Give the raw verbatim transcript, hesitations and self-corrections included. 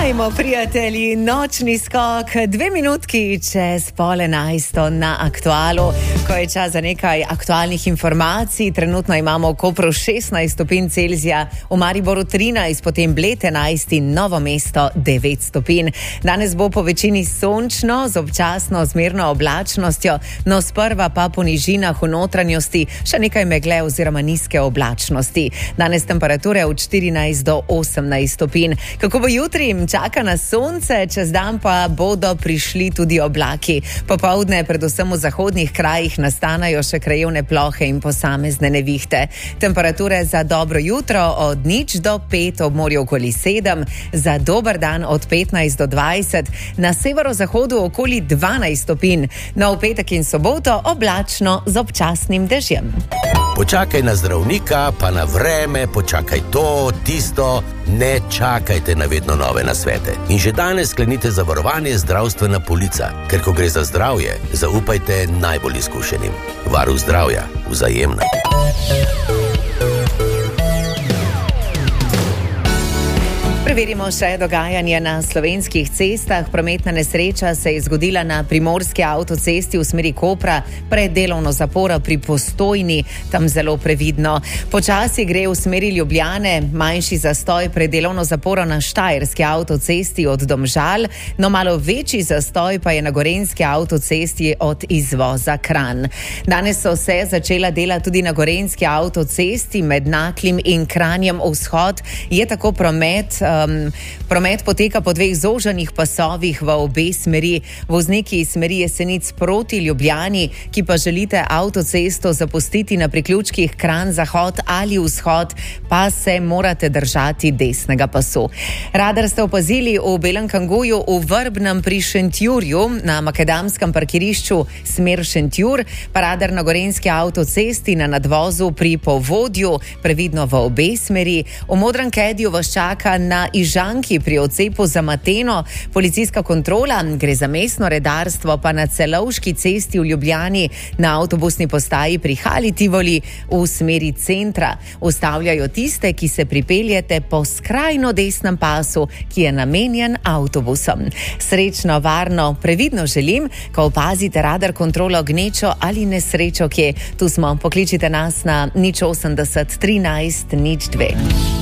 Ajmo, prijatelji, nočni skok, dve minutki čez pol enajsto na Aktualu, ko je čas za nekaj aktualnih informacij. Trenutno imamo v Kopru šestnajst stopinj Celzija, v Mariboru trinajst, potem Bled enajst in Novo mesto devet stopinj. Danes bo po večini sončno, z občasno zmerno oblačnostjo, no sprva pa po nižinah v notranjosti še nekaj megle oziroma nizke oblačnosti. Danes temperature od štirinajst do osemnajst stopinj. Kako bo jutri? Čaka nas sonce, čez dan pa bodo prišli tudi oblaki. Popoldne, predvsem v zahodnih krajih, nastanajo še krajevne plohe in posamezne nevihte. Temperature za dobro jutro od nič do pet, ob morju okoli sedem, za dober dan od petnajst do dvajset, na severozahodu okoli dvanajst stopinj. No, v petek in soboto oblačno z občasnim dežjem. Počakaj na zdravnika, pa na vreme, počakaj to, tisto, ne čakajte na vedno nove nasvete. In že danes sklenite zavarovanje zdravstvena polica, ker ko gre za zdravje, zaupajte najbolj izkušenim. Varuh zdravja, Vzajemna. Preverimo še dogajanje na slovenskih cestah. Prometna nesreča se je zgodila na primorski avtocesti v smeri Kopra pred delovno zaporo pri Postojni, tam zelo previdno. Počasi gre v smeri Ljubljane, manjši zastoj pred delovno zaporo na štajerski avtocesti od Domžal, no malo večji zastoj pa je na gorenjski avtocesti od izvoza Kranj. Danes so se začela dela tudi na gorenjski avtocesti med Naklim in Kranjem vzhod. Je tako promet Um, promet poteka po dveh zožanih pasovih v obe smeri. Vozniki iz smeri Jesenic proti Ljubljani, ki pa želite avtocesto zapustiti na priključkih Kranj zahod ali vzhod, pa se morate držati desnega pasu. Radar ste opazili v Belem Kanguju v Vrbnem pri Šentjurju, na makadamskem parkirišču smer Šentjur, pa radar na gorenjski avtocesti na nadvozu pri Povodju, previdno v obe smeri. V Modrem Kediju vas čaka na Ižanki pri odcepu za Mateno policijska kontrola, gre za mestno redarstvo, pa na Celovški cesti v Ljubljani na avtobusni postaji pri Hali Tivoli v smeri centra. Ustavljajo tiste, ki se pripeljete po skrajno desnem pasu, ki je namenjen avtobusom. Srečno, varno, previdno želim, ko opazite radar kontrolo gnečo ali nesrečo, kje. Tu smo, pokličite nas na nič osemdeset trinajst nič dve.